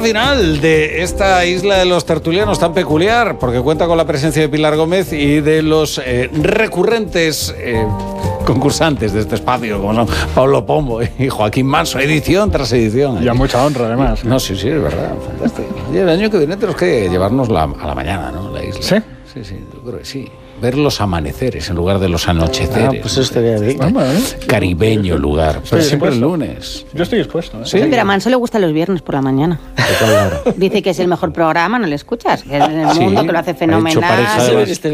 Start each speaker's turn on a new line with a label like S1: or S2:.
S1: final de esta isla de los tertulianos tan peculiar, porque cuenta con la presencia de Pilar Gómez y de los recurrentes concursantes de este espacio, como son Pablo Pombo y Joaquín Manso, edición tras edición.
S2: Y a mucha honra, además.
S1: No, sí, es verdad, fantástico. Y el año que viene tenemos que llevarnos a la mañana, ¿no? La isla.
S2: ¿Sí?
S1: Sí, yo creo que sí. Ver los amaneceres en lugar de los anocheceres.
S3: Pues eso estaría bien.
S1: Caribeño lugar, pero siempre el lunes.
S2: Yo estoy dispuesto.
S1: ¿Sí?
S4: Pero a Manso le gusta los viernes por la mañana. Dice que es el mejor programa, ¿no le escuchas? Que es en el mundo, que lo hace fenomenal.